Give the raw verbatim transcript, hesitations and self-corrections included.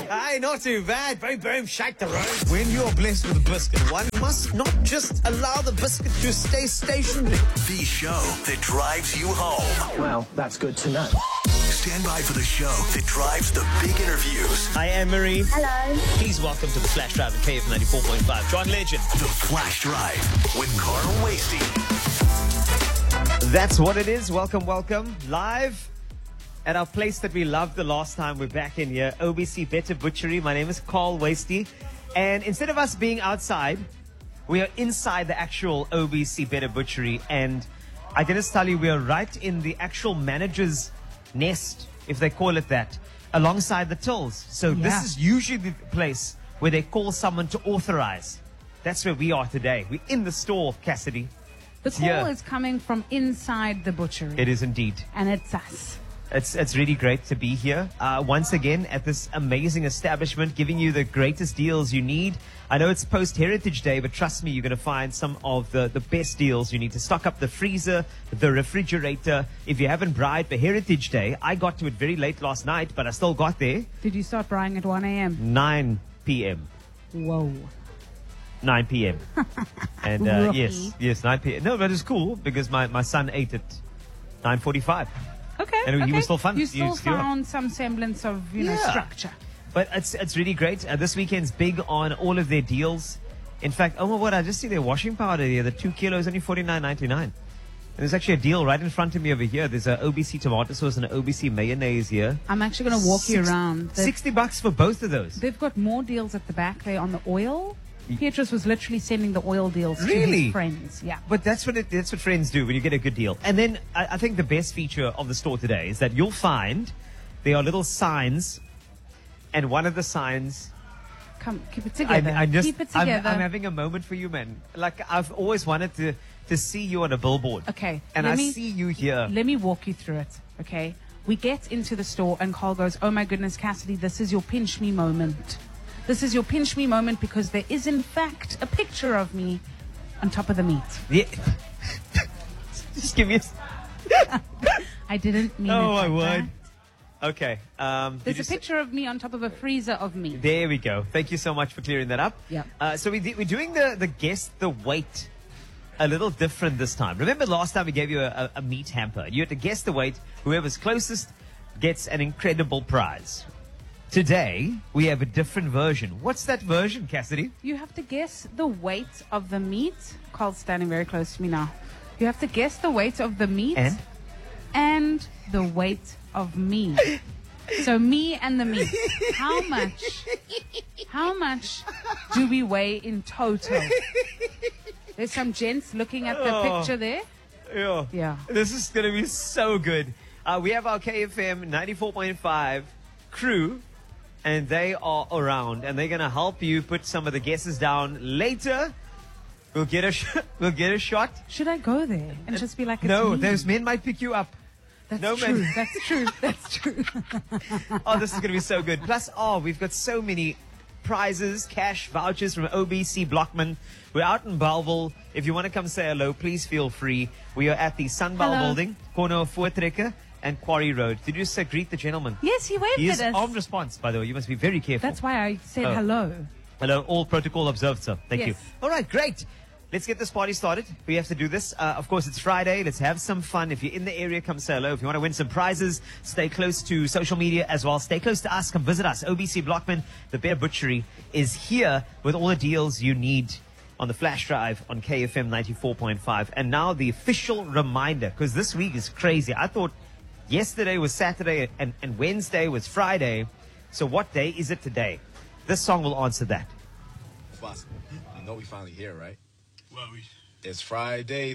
Aye, not too bad. Boom, boom, shake the room. When you're blessed with a biscuit, one must not just allow the biscuit to stay stationary. The show that drives you home. Well, that's good to know. Stand by for the show that drives the big interviews. Hi, Anne-Marie. Hello. Please welcome to the Flash Drive at K F ninety-four point five. John Legend. The Flash Drive with Carl Wasty. That's what it is. Welcome, welcome. Live at our place that we loved the last time. We're back in here. O B C Better Butchery. My name is Carl Wasty. And instead of us being outside, we are inside the actual O B C Better Butchery. And I can just tell you, we are right in the actual manager's nest, if they call it that, alongside the tills. So Yeah. this is usually the place where they call someone to authorize. That's where we are today. We're in the store, Cassidy. The call Yeah. is coming from inside the butchery. It is indeed. And it's us. It's it's really great to be here uh, once again at this amazing establishment, giving you the greatest deals you need. I know it's post-Heritage Day, but trust me, you're going to find some of the, the best deals. You need to stock up the freezer, the refrigerator. If you haven't bribed for Heritage Day, I got to it very late last night, but I still got there. Did you start buying at one a.m.? nine p.m. Whoa. nine p.m. And uh, Rookie. yes, yes, nine p.m. No, but it's cool because my, my son ate at nine forty-five. Okay. And he okay. was still fun. You You still still- found some semblance of, you know, Yeah. structure. But it's it's really great. Uh, this weekend's big on all of their deals. In fact, oh my word, I just see their washing powder here. The two kilos only forty-nine ninety-nine. And there's actually a deal right in front of me over here. There's a O B C tomato sauce and an O B C mayonnaise here. I'm actually going to walk you Six- around. They've, sixty bucks for both of those. they've got more deals at the back there on the oil. Petrus was literally sending the oil deals to Really? his friends. Yeah. But that's what it, that's what friends do when you get a good deal. And then I, I think the best feature of the store today is that you'll find there are little signs, and one of the signs. Come, keep it I, together. I just, keep it I'm, together. I'm having a moment for you, man. Like I've always wanted to to see you on a billboard. Okay, And let I me- see you here. Let me walk you through it, okay? We get into the store and Carl goes, oh my goodness, Cassidy, this is your pinch me moment. This is your pinch me moment because there is in fact a picture of me on top of the meat. Yeah. Just give me a. s- I didn't mean Oh, it I like would. that. Okay. Um, There's did a you say- picture of me on top of a freezer of meat. There we go. Thank you so much for clearing that up. Yeah. Uh, so we di- we're doing the, the guess the weight a little different this time. Remember last time we gave you a, a, a meat hamper. You had to guess the weight. Whoever's closest gets an incredible prize. Today, we have a different version. What's that version, Cassidy? You have to guess the weight of the meat. Carl's standing very close to me now. You have to guess the weight of the meat And? and the weight of me. So me and the meat. How much? How much do we weigh in total? There's some gents looking at the Oh. picture there. Yeah. Yeah. This is going to be so good. Uh, we have our K F M ninety-four point five crew, and they are around, and they're going to help you put some of the guesses down later. We'll get a sh- we'll get a shot. Should I go there and just be like, it's No, me? those men might pick you up. That's no true. man- That's true. That's true. Oh, this is going to be so good. Plus, oh, we've got so many prizes, cash, vouchers from O B C Blockman. We're out in Bellville. If you want to come say hello, please feel free. We are at the Sunbell Hello. building, corner of Voortrekker and Quarry Road. Did you say greet the gentleman? Yes, he waved He is at us. armed response, by the way. You must be very careful. That's why I said Oh. hello. Hello, all protocol observed, sir. Thank you. Yes. All right, great. Let's get this party started. We have to do this. Uh, of course, it's Friday. Let's have some fun. If you're in the area, come say hello. If you want to win some prizes, stay close to social media as well. Stay close to us. Come visit us. O B C Blockman, the Bear Butchery, is here with all the deals you need on the flash drive on K F M ninety-four point five. And now the official reminder, because this week is crazy. I thought yesterday was Saturday and, and Wednesday was Friday. So what day is it today? This song will answer that. Boss, you know we finally here, right? Well, we It's Friday.